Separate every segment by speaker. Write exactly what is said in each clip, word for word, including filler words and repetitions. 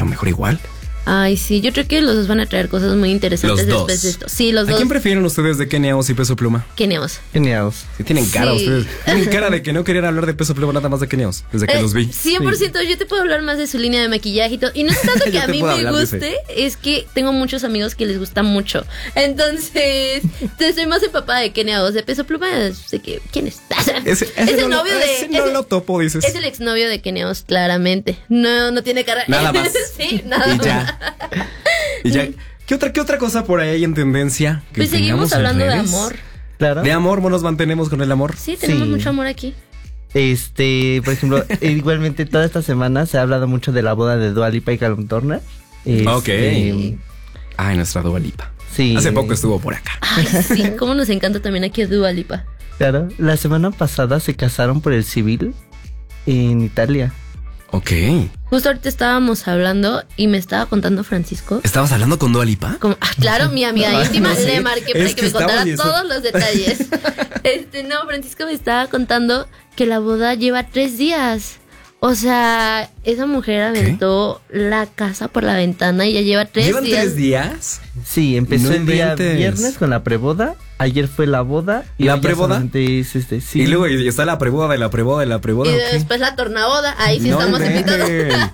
Speaker 1: mejor igual.
Speaker 2: Ay, sí, yo creo que los dos van a traer cosas muy interesantes
Speaker 1: Los
Speaker 2: después
Speaker 1: dos.
Speaker 2: de esto. Sí, los
Speaker 1: ¿A
Speaker 2: dos.
Speaker 1: quién prefieren ustedes de Kenia Oz y Peso Pluma?
Speaker 2: Kenia Oz.
Speaker 3: Kenia Oz.
Speaker 1: Sí, tienen cara
Speaker 2: Sí.
Speaker 1: ustedes. Tienen cara de que no querían hablar de Peso Pluma nada más de Kenia Oz, desde que
Speaker 2: Eh,
Speaker 1: los vi.
Speaker 2: cien por ciento, yo te puedo hablar más de su línea de maquillaje y todo. Y no es tanto que
Speaker 1: Yo
Speaker 2: a
Speaker 1: te
Speaker 2: mí
Speaker 1: puedo
Speaker 2: me
Speaker 1: hablar de
Speaker 2: guste, es que tengo muchos amigos que les gusta mucho. Entonces, te soy más empapada de Kenia Oz. De Peso Pluma, sé que, ¿quién es?
Speaker 1: Ese, ese
Speaker 2: es el
Speaker 1: no,
Speaker 2: novio
Speaker 1: lo,
Speaker 2: de.
Speaker 1: ese no
Speaker 2: es,
Speaker 1: lo topo, dices.
Speaker 2: es el exnovio de Kenia Oz, claramente. No, no tiene cara.
Speaker 1: Nada más.
Speaker 2: Sí, nada
Speaker 1: Y
Speaker 2: más.
Speaker 1: ya. Y ya. ¿Qué otra, qué otra cosa por ahí hay en tendencia? Que
Speaker 2: Pues seguimos
Speaker 1: tengamos en
Speaker 2: hablando de
Speaker 1: redes?
Speaker 2: amor.
Speaker 3: Claro.
Speaker 1: De amor, nos mantenemos con el amor.
Speaker 2: Sí, tenemos
Speaker 3: Sí.
Speaker 2: mucho amor aquí.
Speaker 3: Este, por ejemplo, igualmente toda esta semana se ha hablado mucho de la boda de Dua Lipa y Callum Turner. Este,
Speaker 1: Ok. Ay, nuestra Dua Lipa.
Speaker 3: Sí.
Speaker 1: Hace poco estuvo por acá.
Speaker 2: Ay, sí, cómo nos encanta también aquí a Dua Lipa.
Speaker 3: Claro, la semana pasada se casaron por el civil en Italia.
Speaker 1: Ok.
Speaker 2: Justo ahorita estábamos hablando y me estaba contando Francisco.
Speaker 1: ¿Estabas hablando con Dua Lipa?
Speaker 2: Como, ah, claro, mi amiga
Speaker 1: Ay,
Speaker 2: íntima,
Speaker 1: no sé.
Speaker 2: le marqué para
Speaker 1: Es
Speaker 2: que,
Speaker 1: que
Speaker 2: me contara
Speaker 1: estamos y eso-
Speaker 2: todos los detalles. Este, no, Francisco me estaba contando que la boda lleva tres días. O sea, esa mujer aventó la casa por la ventana y ya lleva tres
Speaker 1: ¿Llevan
Speaker 2: días.
Speaker 1: tres días?
Speaker 3: Sí, empezó
Speaker 1: No
Speaker 3: el día
Speaker 1: inventes.
Speaker 3: viernes con la preboda. Ayer fue la boda. Y
Speaker 1: ¿La
Speaker 3: hoy ya
Speaker 1: preboda?
Speaker 3: solamente es este, sí.
Speaker 1: Y luego y está la preboda, y la preboda, y la preboda.
Speaker 2: Y
Speaker 1: ¿o qué?
Speaker 2: después la tornaboda, ahí sí
Speaker 1: No
Speaker 2: estamos invitados.
Speaker 1: inventen.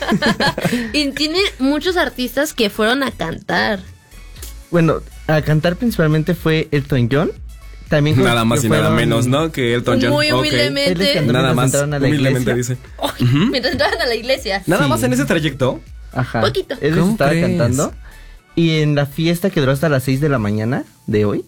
Speaker 2: Y tiene muchos artistas que fueron a cantar.
Speaker 3: Bueno, a cantar principalmente fue Elton John. También creo
Speaker 1: Nada más
Speaker 3: que
Speaker 1: y nada
Speaker 3: fueron-
Speaker 1: menos, ¿no? Que Elton John.
Speaker 2: Muy
Speaker 1: Ok.
Speaker 2: humildemente.
Speaker 3: Él es cantante.
Speaker 1: Nada
Speaker 3: Mientras
Speaker 1: más,
Speaker 3: entraron a la
Speaker 1: humildemente
Speaker 3: iglesia.
Speaker 1: dice.
Speaker 2: Ay, mientras entraban a la iglesia.
Speaker 1: Nada
Speaker 3: Sí.
Speaker 1: más en ese trayecto.
Speaker 3: Ajá.
Speaker 2: Poquito.
Speaker 3: Él les
Speaker 1: ¿Cómo
Speaker 3: estaba
Speaker 1: crees?
Speaker 3: cantando. Y en la fiesta que duró hasta las seis de la mañana de hoy,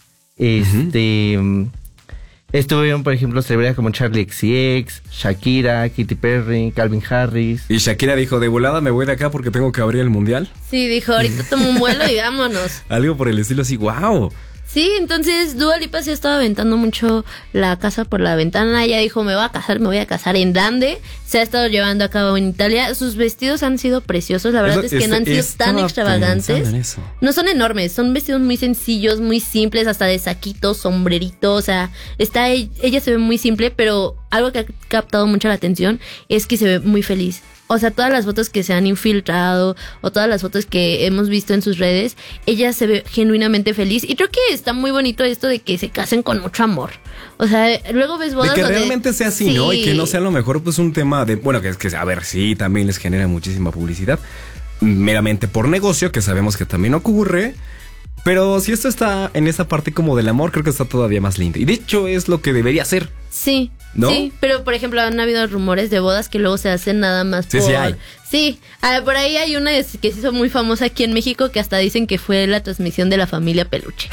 Speaker 3: este, mm, estuvieron, por ejemplo, celebridades como Charlie X C X, Shakira, Katy Perry, Calvin Harris.
Speaker 1: Y Shakira dijo, de volada me voy de acá porque tengo que abrir el mundial.
Speaker 2: Sí, dijo, ahorita tomo un vuelo y vámonos.
Speaker 1: Algo por el estilo así, wow.
Speaker 2: Sí, entonces Dua Lipa se estaba aventando mucho la casa por la ventana. Ella dijo, me voy a casar, me voy a casar en grande. Se ha estado llevando a cabo en Italia. Sus vestidos han sido preciosos. La verdad
Speaker 1: Eso-
Speaker 2: es que no han sido
Speaker 1: estaba
Speaker 2: tan extravagantes.
Speaker 1: pensando en eso.
Speaker 2: No son enormes, son vestidos muy sencillos, muy simples, hasta de saquito, sombrerito. O sea, está ella se ve muy simple, pero algo que ha captado mucho la atención es que se ve muy feliz. O sea, todas las fotos que se han infiltrado o todas las fotos que hemos visto en sus redes, ella se ve genuinamente feliz. Y creo que está muy bonito esto de que se casen con mucho amor. O sea, luego ves bodas
Speaker 1: De que
Speaker 2: donde-
Speaker 1: realmente sea así, ¿no?
Speaker 2: Sí.
Speaker 1: Y que no sea a lo mejor pues un tema de... Bueno, que es que, a ver, sí, también les genera muchísima publicidad. Meramente por negocio, que sabemos que también ocurre. Pero si esto está en esa parte como del amor, creo que está todavía más lindo. Y de hecho es lo que debería ser.
Speaker 2: Sí,
Speaker 1: ¿No?
Speaker 2: sí, pero por ejemplo han habido rumores de bodas que luego se hacen nada más
Speaker 1: Sí,
Speaker 2: por...
Speaker 1: sí hay.
Speaker 2: Sí, ah, por ahí hay una que se hizo muy famosa aquí en México que hasta dicen que fue la transmisión de la familia Peluche.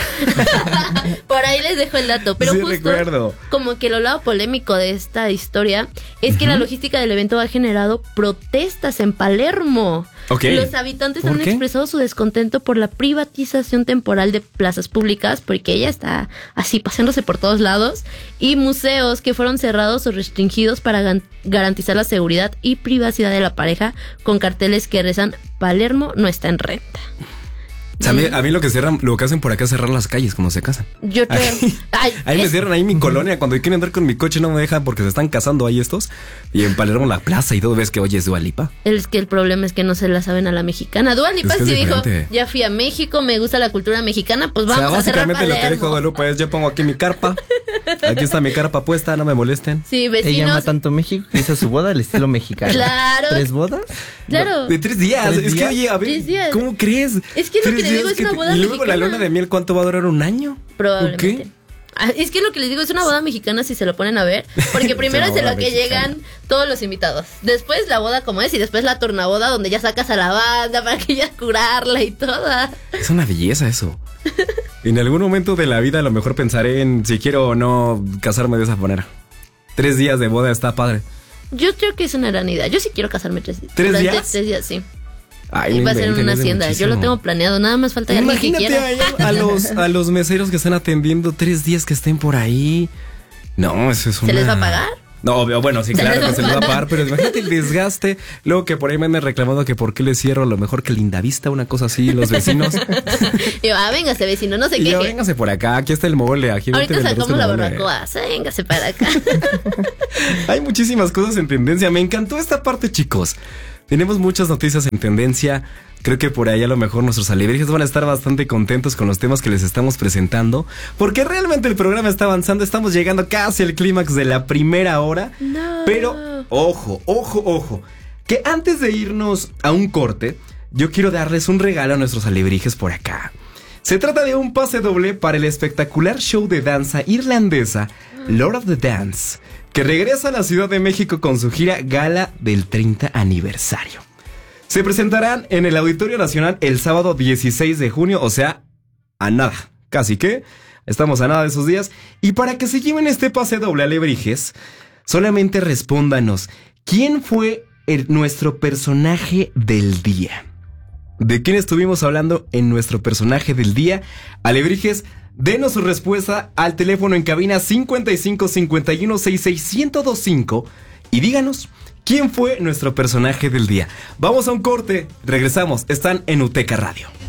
Speaker 2: Por ahí les dejo el dato, pero
Speaker 1: Sí,
Speaker 2: justo
Speaker 1: recuerdo.
Speaker 2: como que lo lado polémico de esta historia es que la logística del evento ha generado protestas en Palermo.
Speaker 1: Ok.
Speaker 2: Los habitantes
Speaker 1: ¿Por
Speaker 2: han
Speaker 1: qué?
Speaker 2: expresado su descontento por la privatización temporal de plazas públicas, porque ella está así paseándose por todos lados, y museos que fueron cerrados o restringidos para gan- garantizar la seguridad y privacidad de la pareja, con carteles que rezan Palermo no está en renta.
Speaker 1: O sea, a, mí, a mí lo que cierran, lo que hacen por acá es cerrar las calles cuando se casan.
Speaker 2: Yo creo. Ay,
Speaker 1: Ahí me
Speaker 2: es-
Speaker 1: cierran ahí mi colonia. Cuando quieren andar con mi coche no me dejan porque se están casando ahí estos. Y en Palermo la plaza y todo, ves que oye es Dua Lipa.
Speaker 2: Es que el problema es que no se la saben a la mexicana. Dua Lipa
Speaker 1: Es que es
Speaker 2: sí dijo,
Speaker 1: diferente.
Speaker 2: ya fui a México, me gusta la cultura mexicana, pues vamos
Speaker 1: o sea,
Speaker 2: a cerrar
Speaker 1: básicamente lo que
Speaker 2: Palermo.
Speaker 1: dijo Dua Lipa es yo pongo aquí mi carpa. Aquí está mi carpa puesta, no me molesten.
Speaker 2: Sí,
Speaker 3: Ella ama
Speaker 2: vecinos.
Speaker 3: tanto México que hizo su boda al estilo mexicano.
Speaker 2: Claro.
Speaker 3: ¿Tres bodas?
Speaker 2: Claro.
Speaker 1: De tres días.
Speaker 3: ¿Tres
Speaker 1: es
Speaker 3: días?
Speaker 1: que oye, a ver,
Speaker 2: Tres días.
Speaker 1: ¿cómo crees?
Speaker 2: Es que lo
Speaker 1: Tres
Speaker 2: que le digo
Speaker 1: días
Speaker 2: es una
Speaker 1: te-
Speaker 2: boda
Speaker 1: Y luego la
Speaker 2: mexicana.
Speaker 1: luna de miel, ¿cuánto va a durar? ¿Un año?
Speaker 2: Probablemente.
Speaker 1: ¿O qué?
Speaker 2: Ah, es que lo que les digo es una boda mexicana si se lo ponen a ver, porque primero
Speaker 1: Es
Speaker 2: es de
Speaker 1: una
Speaker 2: lo que
Speaker 1: boda mexicana.
Speaker 2: llegan todos los invitados, después la boda como es y después la tornaboda donde ya sacas a la banda para que ya curarla y toda.
Speaker 1: Es una belleza eso. En algún momento de la vida a lo mejor pensaré en si quiero o no casarme de esa manera. Tres días de boda está padre.
Speaker 2: Yo creo que es una gran idea. Yo sí quiero casarme tres,
Speaker 1: ¿Tres
Speaker 2: durante
Speaker 1: días?
Speaker 2: Tres días, sí.
Speaker 1: Ay,
Speaker 2: Y
Speaker 1: no
Speaker 2: va a ser en
Speaker 1: inventen,
Speaker 2: una
Speaker 1: es de
Speaker 2: hacienda. Yo
Speaker 1: muchísimo.
Speaker 2: lo tengo planeado. Nada más falta alguien que
Speaker 1: Imagínate
Speaker 2: quiera.
Speaker 1: ahí a los, a los meseros que están atendiendo tres días que estén por ahí. No, eso es una...
Speaker 2: ¿Se les va a pagar?
Speaker 1: No, obvio, bueno, sí,
Speaker 2: ¿Se
Speaker 1: claro
Speaker 2: les va
Speaker 1: que
Speaker 2: a
Speaker 1: se les va a
Speaker 2: pagar?
Speaker 1: pagar, pero imagínate el desgaste. Luego que por ahí me andan reclamando que por qué les cierro, a lo mejor que Lindavista, una cosa así, los vecinos.
Speaker 2: Y yo, ah, véngase vecino, no se
Speaker 1: Y yo,
Speaker 2: queje.
Speaker 1: véngase por acá, aquí está el mole. Aquí
Speaker 2: Ahorita
Speaker 1: vente,
Speaker 2: sacamos
Speaker 1: vente,
Speaker 2: la
Speaker 1: mole.
Speaker 2: barbacoa. Véngase para acá.
Speaker 1: Hay muchísimas cosas en tendencia. Me encantó esta parte, chicos. tenemos muchas noticias en tendencia. Creo que por ahí a lo mejor nuestros alebrijes van a estar bastante contentos con los temas que les estamos presentando, porque realmente el programa está avanzando. Estamos llegando casi al clímax de la primera hora.
Speaker 2: No.
Speaker 1: Pero, ojo, ojo, ojo, que antes de irnos a un corte, yo quiero darles un regalo a nuestros alebrijes por acá. Se trata de un pase doble para el espectacular show de danza irlandesa Lord of the Dance, que regresa a la Ciudad de México con su gira Gala del treinta aniversario. Se presentarán en el Auditorio Nacional el sábado dieciséis de junio, o sea, a nada, casi que estamos a nada de esos días. Y para que se lleven este pase doble, alebrijes, solamente respóndanos, ¿quién fue el, nuestro personaje del día? ¿De quién estuvimos hablando en nuestro personaje del día? Alebrijes, denos su respuesta al teléfono en cabina cincuenta y cinco cincuenta y uno sesenta y seis ciento veinticinco y díganos quién fue nuestro personaje del día. Vamos a un corte, regresamos, están en Uteca Radio.